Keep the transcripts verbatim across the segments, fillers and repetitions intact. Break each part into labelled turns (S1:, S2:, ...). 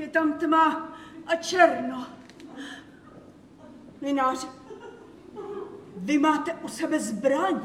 S1: Je tam tma a černo. Mlynáři, vy máte u sebe zbraň.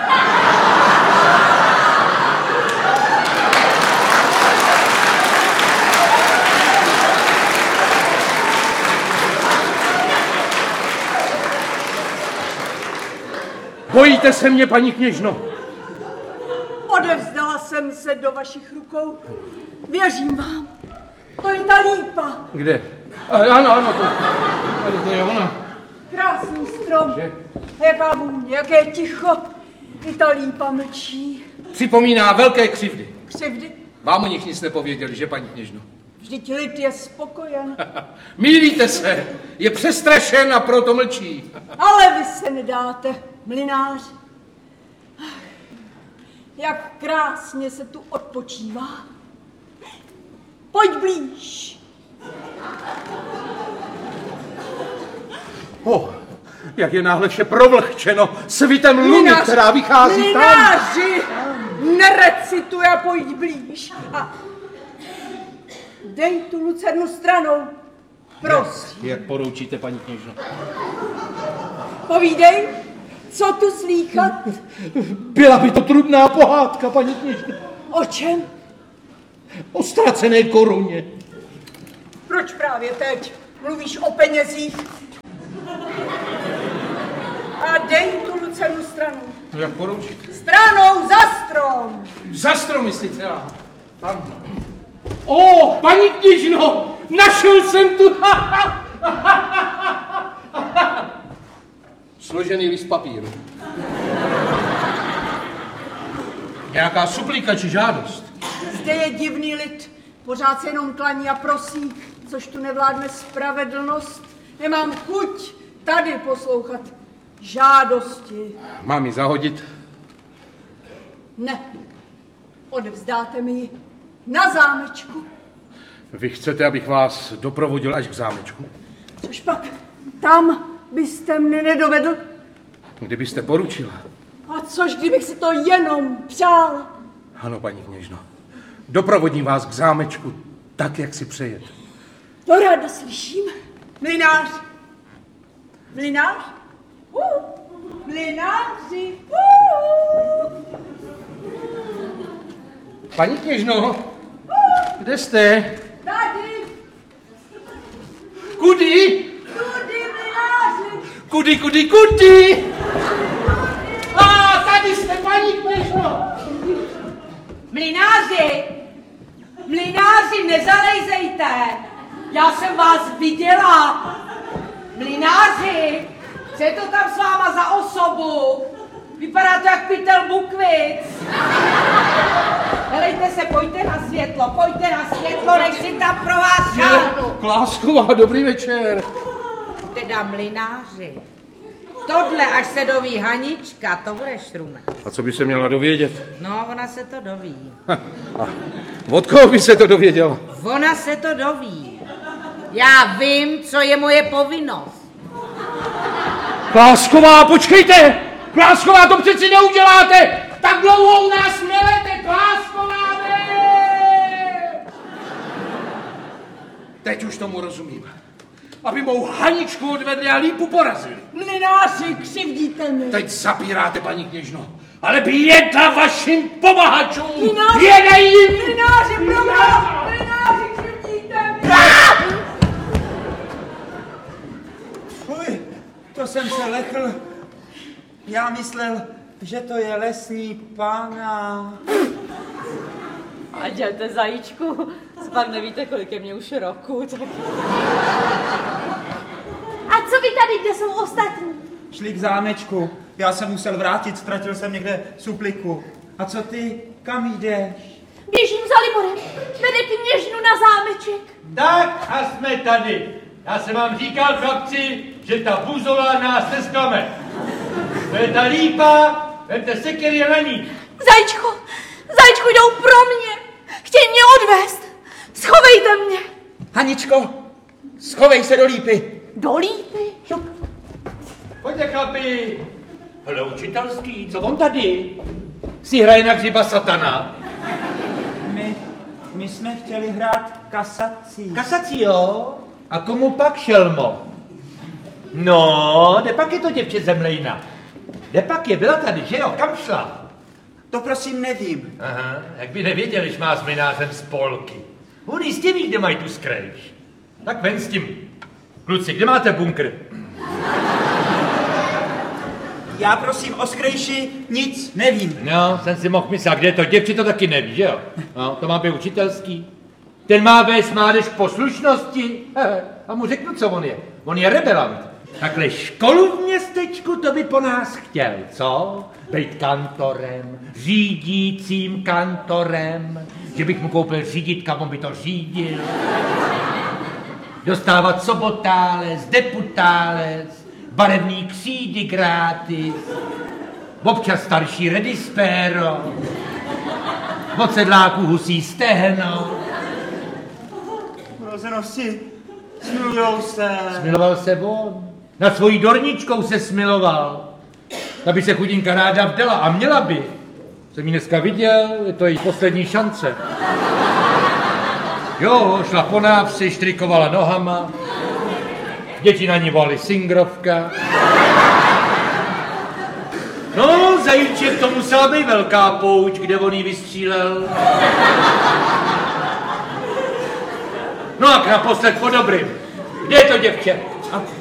S2: Bojíte se mě, paní kněžno?
S1: Odevzdala jsem se do vašich rukou. Věřím vám. To je ta lípa.
S2: Kde? A, ano, ano, to, to je ona.
S1: Krásný strom.
S2: Že?
S1: Jaká vůně, jaké ticho. I ta lípa mlčí.
S2: Připomíná velké křivdy.
S1: Křivdy?
S2: Vám o nich nic nepověděli, že, paní kněžno?
S1: Vždyť lid je spokojen.
S2: Mýlíte se. Je přestrašen a proto mlčí.
S1: Ale vy se nedáte, mlynáři. Jak krásně se tu odpočívá. Pojď blíž.
S2: Oh, jak je náhle vše provlhčeno svitem luny,
S1: Mlynáři,
S2: která vychází tam.
S1: Mlynáři, nerecituj a pojď blíž. A dej tu lucernu stranou, prosím.
S2: Jak poroučíte, paní kněžno?
S1: Povídej, co tu slýchat?
S2: Byla by to trudná pohádka, paní kněžno.
S1: O čem?
S2: O ztracené koruně.
S1: Proč právě teď mluvíš o penězích? A dej tu lucernu stranou.
S2: No jak poroučíte?
S1: Stranou za strom.
S2: Za strom, myslíte? Já. Tam. O, paní kněžno, našel jsem tu. Složený list papíru. Nějaká suplika či žádost?
S1: Zde je divný lid. Pořád se jenom klaní a prosí, což tu nevládne spravedlnost. Nemám chuť tady poslouchat žádosti.
S2: Mám ji zahodit?
S1: Ne. Odevzdáte mi ji na zámečku.
S2: Vy chcete, abych vás doprovodil až k zámečku?
S1: Což pak tam byste mne nedovedl?
S2: Kdybyste poručila.
S1: A což kdybych si to jenom přál?
S2: Ano, paní kněžno. Doprovodím vás k zámečku tak, jak si přejete.
S1: To ráda slyším. Mlynář. Mlynář? Uh, mlynáři. Uh.
S2: Paní kněžno, kde jste?
S1: Tady.
S2: Kudy?
S1: Tudy, mlynáři.
S2: Kudy, kudy, kudy? A tady jste, paní kněžno.
S3: Mlynáři, mlynáři, nezalejzejte. Já jsem vás viděla. Mlynáři, co je to tam s váma za osobu? Vypadá to jak pytel Bukvic. Helejte se, pojďte na světlo, pojďte na světlo, než si tam pro vás šáhnu.
S2: Klásková, dobrý večer.
S3: Teda mlynáři, tohle, až se doví Hanička, to bude šrumek.
S2: A co by se měla dovědět?
S3: No, ona se to doví.
S2: A od koho by se to dověděla?
S3: Ona se to doví. Já vím, co je moje povinnost.
S2: Klásková, počkejte! Klásková, to přeci neuděláte! Tak dlouho u nás nelete, Klásková, ne! Teď už tomu rozumím. Aby mou Haničku odvedli a lípu porazili.
S1: Mlynáři, křivdíte mi.
S2: Teď zapíráte, paní kněžno. Ale běda vašim pomahačům!
S1: Mlynáři,
S2: Běda jim!
S1: mlynáři, proboha! Mlynáři, křivdíte mi.
S4: Fuj, to jsem se lechl. Já myslel, že to je lesní pána.
S5: A dělte, zajíčku, pak nevíte, kolik je mě už roku, tak...
S6: A co vy tady, kde jsou ostatní?
S4: Šli k zámečku. Já jsem musel vrátit, ztratil jsem někde supliku. A co ty? Kam jdeš?
S6: Běžím za Liborem, vede kněžnu na zámeček.
S7: Tak a jsme tady. Já jsem vám říkal, chlapci, že ta buzola nás nesklame. To je ta lípa, vemte sekery a na ní.
S6: Zajíčku, zajíčku, jdou pro mě. Chtějí mě odvést. Schovejte mě.
S4: Haničko, schovej se do lípy.
S6: Do lípy?
S7: Pojďte, chlapi. Hele, učitelský, co on tady? Si hraje na hřiba satana.
S4: My, my jsme chtěli hrát kasací.
S7: Kasací, jo? A komu pak, šelmo? No, kde pak je to děvče Zemlejna? Kde pak je? Byla tady, že jo? Kam šla?
S4: To prosím nevím.
S7: Aha, jak by nevěděl, když má s mlynářem spolky. On jistě ví, kde mají tu skrejš. Tak ven s tím. Kluci, kde máte bunkr?
S4: Já prosím o skrejši nic nevím.
S7: No, jsem si mohl myslet, kde je to děvče, to taky neví, že jo? No, to má být učitelský. Ten má vést mládež k poslušnosti. Hehe, a mu řeknu, co on je. On je rebelant. Takhle školu v městečku, to by po nás chtěl, co? Být kantorem, řídícím kantorem, že bych mu koupil řídítka, on by to řídil. Dostávat sobotálec, deputálec, barevný křídy gratis, občas starší redispéro, od sedláků husí stehno.
S4: Rozenosti, smilujou se.
S7: Smiloval se on. Nad svojí dorničkou se smiloval. Ta by se chudinka ráda vdala a měla by. Jsem ji dneska viděl, je to její poslední šance. Jo, šla po návsi, štrikovala nohama. Děti na ní volali singrovka. No, zajíček, to musela být velká pouť, kde on jí vystřílel. No a naposled po dobrým. Kde je to děvče?
S4: A